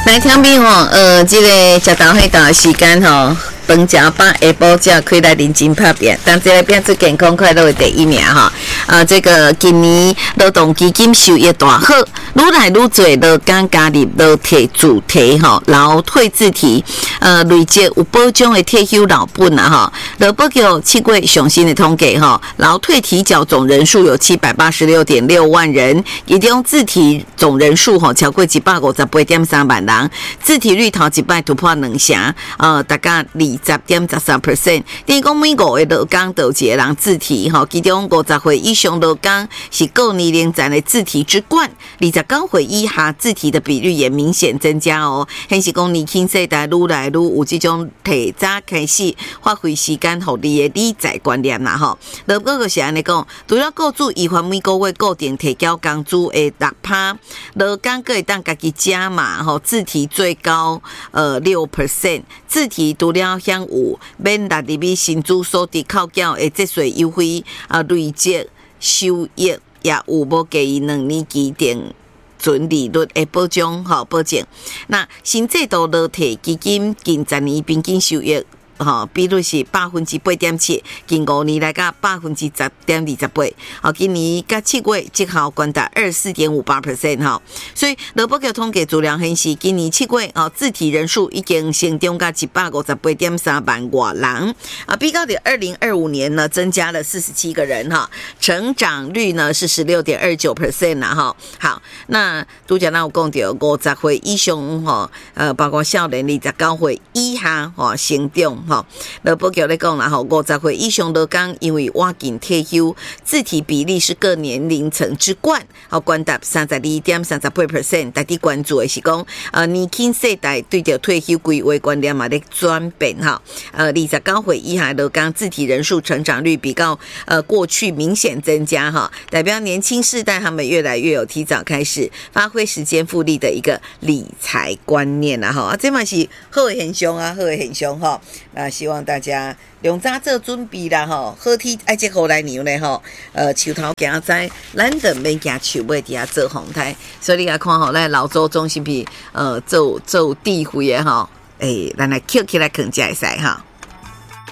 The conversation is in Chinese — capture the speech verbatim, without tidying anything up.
来，听朋友哦，呃，这个食豆花豆时间吼，饭食饱，下晡才可以来认真拍拼，但这个变出健康快乐的第一名哈。啊，这个今年劳动基金收益大好，愈来愈多劳工加入劳退主题吼，劳退自提，呃，累积有保障的退休老本啊哈。劳保局七月上新的统计哈，劳退提缴总人数有七百八十六点六万人，其中自提总人数吼超过一百五十八点三万人，自提率头一摆突破两成，呃，大概二十点十三 percent。等于讲每五个劳工都有一个人自提吼，其中五十岁以上劳工是各年龄层的自提之冠，二十九岁以下自提的比率也明显增加哦。显示讲年轻世代愈来愈有这种提早开始发挥时间互利的理财观念啦吼。劳保就是安尼讲，除了雇主依番每个月固定提交工资的六趴，劳工可会当家己加码吼，自提最高呃六 percent， 自提除了享有免纳入去薪资所得扣缴的节税优惠啊，累积收益也有无低于两年期定准利率的保障吼保证。那新制度劳退基金近十年平均收益吼，比率是百分之八点七，近五年来甲百分之十点二十八。好，今年甲七月绩效高达二十四点五八 percent 哈。所以劳保局统计资料显示，今年七月哦，自提人数已经成长到一百五十八点三万外人啊，比较的二零二五年呢增加了四十七个人哈，成长率呢是十六点二九 percent 啦哈。好，那拄则咱有讲到五十岁以上哈，呃，包括少年二十九岁以下哈成长。吼，劳保局咧讲啦，吼，五十岁以上劳工因为晚近退休，自提比例是各年龄层之冠，好，高达三十二点三十八 percent。大家关注的是讲，呃，年轻世代对着退休规划观念嘛咧转变哈，呃，二十九岁以下劳工自提人数成长率比较呃过去明显增加哈，代表年轻世代他们越来越有提早开始发挥时间复利的一个理财观念啦哈，啊，这嘛是好的现象啊，好的现象哈。那希望大家用早做准备啦吼，好天爱接好来牛咧吼，呃，树头行在，咱就免行树尾底下做风台，所以你来看吼，咱老祖宗是不是呃做做智慧的吼，诶、欸，咱来捡起来扛才会使哈。